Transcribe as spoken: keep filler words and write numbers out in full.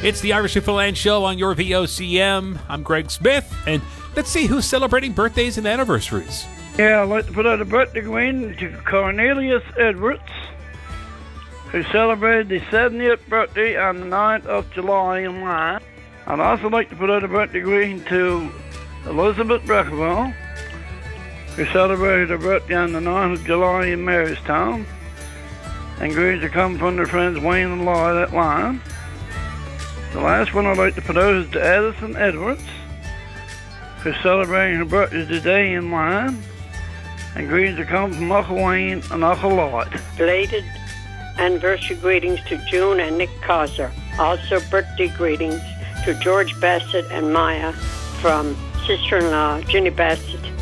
It's the Irish Newfoundland Show on your V O C M. I'm Greg Smith, and let's see who's celebrating birthdays and anniversaries. Yeah, I'd like to put out a birthday going to Cornelius Edwards, who celebrated his seventieth birthday on the ninth of July in Lyme. I'd also like to put out a birthday greeting to Elizabeth Breckerville, who celebrated her birthday on the ninth of July in Marystown. And greetings to come from their friends Wayne and Lloyd at Lyme. The last one I'd like to put out is to Addison Edwards, who's celebrating her birthday today in Lyme. And greetings to come from Uncle Wayne and Uncle Lloyd. Belated anniversary greetings to June and Nick Causer. Also birthday greetings to George Bassett and Maya from sister-in-law Ginny Bassett